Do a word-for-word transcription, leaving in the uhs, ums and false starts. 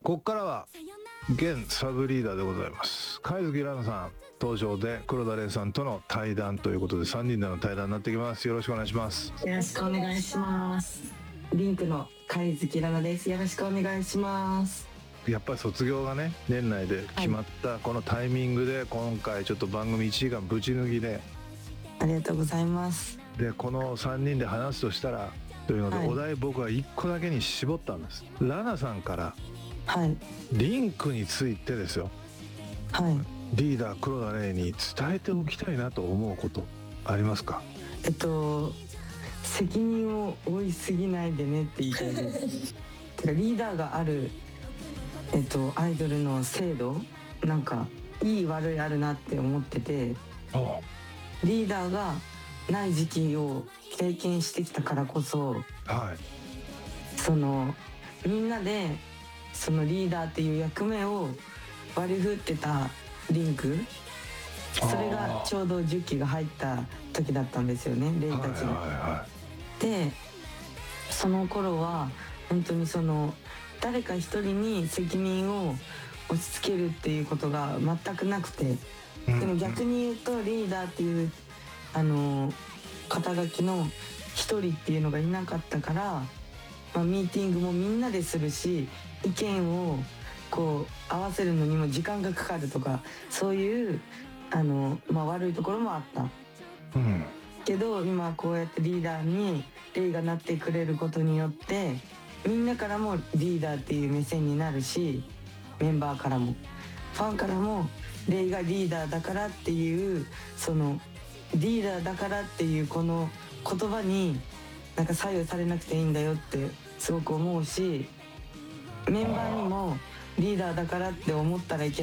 ここからは現サブリーダーでございます貝月蘭さん登場で黒田玲さんとの対談ということでさんにんでの対談になってきます。よろしくお願いします。 よろしくお願いします。リンクの貝月蘭です。よろしくお願いします。 やっぱり卒業がね年内で決まったこのタイミングで、今回ちょっと番組いちじかんぶち抜きで、 ありがとうございます。 でこのさんにんで話すとしたらというので、はい、お題僕はいっこだけに絞ったんです。ラナさんからはい、 リンクについてですよ、 はい、 リーダー黒田玲に伝えておきたいなと思うことありますか？ えっと責任を負いすぎないでねって言いたいですてかリーダーがある、えっと、アイドルの制度なんかいい悪いあるなって思ってて、リーダーがない時期を経験してきたからこそ、 はい、 そのみんなでそのリーダーっていう役目を割り振ってたリンク、それがちょうどじゅっきが入った時だったんですよね、レイたちが、はいはいはい、でその頃は本当にその誰か一人に責任を押し付けるっていうことが全くなくて、でも逆に言うとリーダーっていうあの肩書きの一人っていうのがいなかったから、まあ、ミーティングもみんなでするし、意見をこう合わせるのにも時間がかかるとか、そういうあの、まあ、悪いところもあった、うん、けど今こうやってリーダーにレイがなってくれることによってみんなからもリーダーっていう目線になるし、メンバーからもファンからもレイがリーダーだからっていう、そのリーダーだからっていうこの言葉になんか左右されなくていいんだよってすごく思うし、メンバーにもリーダーだからって思ったらいけ